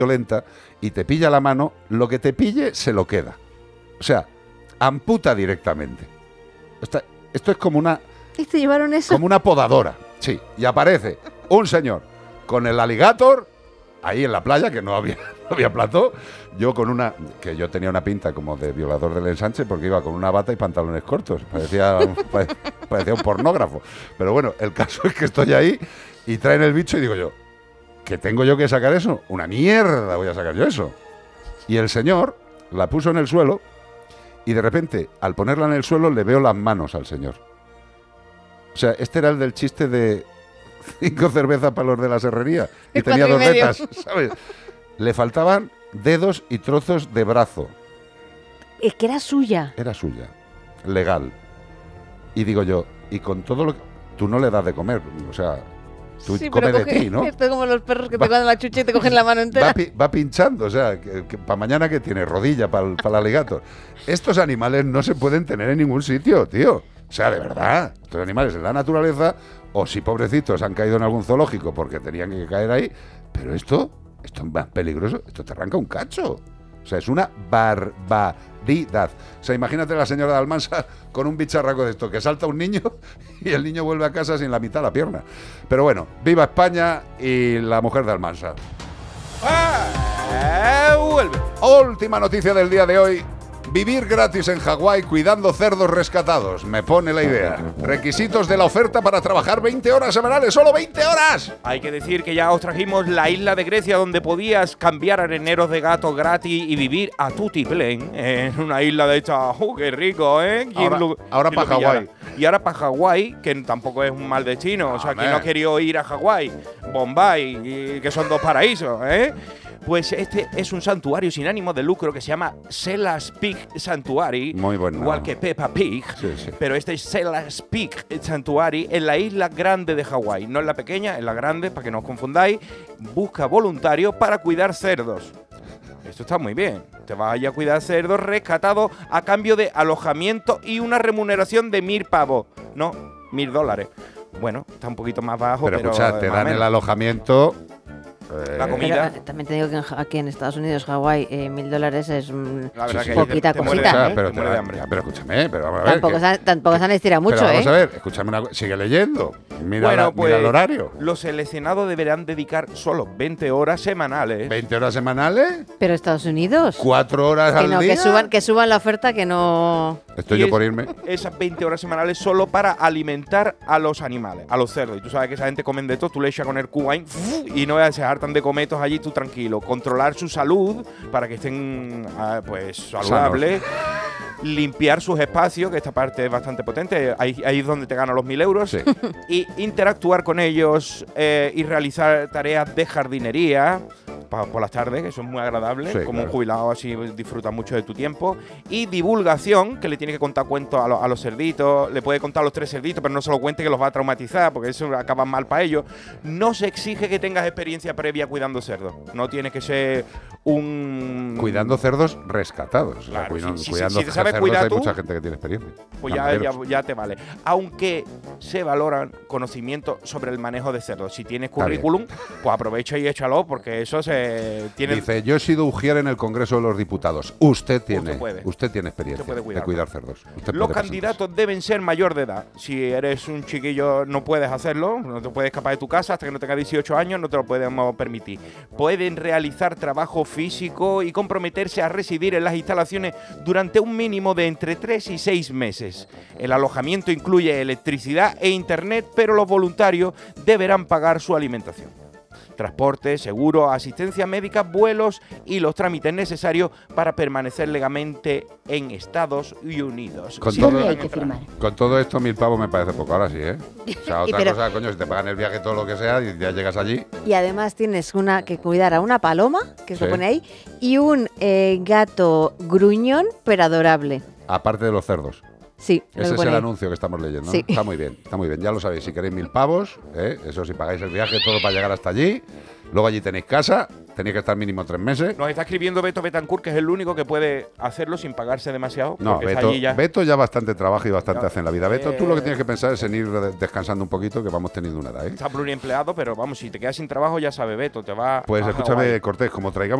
violenta y te pilla la mano, lo que te pille se lo queda. O sea, amputa directamente. Esto es como una... ¿Y te llevaron eso? Como una podadora, sí. Y aparece un señor con el alligator ahí en la playa, que no había plató. Yo con una... Que yo tenía una pinta como de violador del ensanche porque iba con una bata y pantalones cortos. Parecía un pornógrafo. Pero bueno, el caso es que estoy ahí y traen el bicho y digo yo, ¿que tengo yo que sacar eso? Una mierda voy a sacar yo eso. Y el señor la puso en el suelo y de repente, al ponerla en el suelo, le veo las manos al señor. O sea, este era el del chiste de 5 cervezas para los de la serrería y tenía 2 vetas, ¿sabes? Le faltaban dedos y trozos de brazo. Es que era suya. Era suya, legal. Y digo yo, y con todo lo que... Tú no le das de comer, o sea, tú sí, comes de ti, ¿no? Esto es como los perros que te cogen la chucha y te cogen la mano entera. Va pinchando, o sea, que para mañana que tiene rodilla para el alligator. Estos animales no se pueden tener en ningún sitio, tío. O sea, de verdad, estos animales en la naturaleza, o si pobrecitos han caído en algún zoológico porque tenían que caer ahí, pero esto es más peligroso, esto te arranca un cacho. O sea, es una barbaridad. O sea, imagínate a la señora de Almansa con un bicharraco de esto, que salta un niño y el niño vuelve a casa sin la mitad de la pierna. Pero bueno, viva España y la mujer de Almansa. Vuelve. Última noticia del día de hoy. Vivir gratis en Hawái cuidando cerdos rescatados. Me pone la idea. Requisitos de la oferta para trabajar 20 horas semanales. ¡Solo 20 horas! Hay que decir que ya os trajimos la isla de Grecia donde podías cambiar areneros de gato gratis y vivir a tutiplén en una isla de esta. ¡Qué rico, eh! Ahora para Hawái. Y ahora para Hawái, que tampoco es un mal destino. O sea, ¿quién no ha querido ir a Hawái? Bombay, que son 2 paraísos, ¿eh? Pues este es un santuario sin ánimo de lucro que se llama Sellas Peak Sanctuary. Muy bueno. Igual que Peppa Pig. Sí, sí. Pero este es Sellas Peak Sanctuary en la isla grande de Hawái. No en la pequeña, en la grande, para que no os confundáis. Busca voluntarios para cuidar cerdos. Esto está muy bien. Te vas allá a cuidar cerdos rescatados a cambio de alojamiento y una remuneración de 1.000 pavos. No, $1.000. Bueno, está un poquito más bajo, pero escucha, te dan el alojamiento... La comida. Pero, también te digo que aquí en Estados Unidos, Hawái, $1.000 es La verdad que poquita te muere de cosita. hambre, Pero, te muere de hambre. pero escúchame, pero vamos a ver. Tampoco se han estirado mucho, pero vamos a ver, escúchame una cosa. Sigue leyendo. Mira, Bueno, mira el horario. Los seleccionados deberán dedicar solo 20 horas semanales. 20 horas semanales, Pero Estados Unidos. 4 horas Que al no, día. que suban la oferta, que no... Estoy Y yo por irme. Esas 20 horas semanales solo para alimentar a los animales, a los cerdos. Y tú sabes que esa gente comen de todo, tú le echas con el cubain y no se hartan de cometos allí, tú tranquilo. Controlar su salud para que estén pues saludables. Limpiar sus espacios, que esta parte es bastante potente. Ahí es donde te ganan los 1.000 euros. Sí. Y interactuar con ellos y realizar tareas de jardinería por las tardes, que eso es muy agradable. Sí, como claro. un jubilado así disfrutas mucho de tu tiempo. Y divulgación, que le tiene que contar cuentos a los cerditos. Le puede contar a los 3 cerditos, pero no se lo cuente, que los va a traumatizar, porque eso acaba mal para ellos. No se exige que tengas experiencia previa cuidando cerdos. No tiene que ser un... Cuidando cerdos rescatados. Claro, O sea, si cuidando te sabes cerdos cuidar hay tú, mucha gente que tiene experiencia. pues Ganaderos. ya te vale. Aunque se valoran conocimientos sobre el manejo de cerdos. Si tienes Está currículum, pues aprovecha y échalo, porque eso se tiene... Dice, yo he sido ujier en el Congreso de los Diputados. Usted tiene experiencia puede de cuidar cerdos. Usted Los puede candidatos deben ser mayor de edad. Si eres un chiquillo no puedes hacerlo, no te puedes escapar de tu casa hasta que no tengas 18 años, no te lo podemos permitir. Pueden realizar trabajo físico y comprometerse a residir en las instalaciones durante un mínimo de entre 3 y 6 meses. El alojamiento incluye electricidad e internet, pero los voluntarios deberán pagar su alimentación. Transporte, seguro, asistencia médica, vuelos y los trámites necesarios para permanecer legalmente en Estados Unidos. Con Sí, todo- pueden hay que entrar. firmar. Con todo esto, 1.000 pavos me parece poco ahora sí, ¿eh? O sea, otra pero- cosa, coño, si te pagan el viaje todo lo que sea y ya llegas allí. Y además tienes que cuidar a una paloma, que se Sí. pone ahí, y un gato gruñón, pero adorable. Aparte de los cerdos. Sí, lo Ese es pone el ahí. anuncio que estamos leyendo, ¿no? Sí. Está muy bien, está muy bien. Ya lo sabéis, si queréis 1.000 pavos, eso si pagáis el viaje, todo para llegar hasta allí. Luego allí tenéis casa, tenéis que estar mínimo 3 meses. Nos está escribiendo Beto Betancourt, que es el único que puede hacerlo sin pagarse demasiado. No, porque está allí ya. Beto ya bastante trabaja y bastante Ya. hace en la vida. Beto, tú lo que tienes que pensar es en ir descansando un poquito, que vamos teniendo una edad, ¿eh? Está pluriempleado, pero vamos, si te quedas sin trabajo, ya sabes, Beto, te va Pues a escúchame, Hawái. Cortés, como traigamos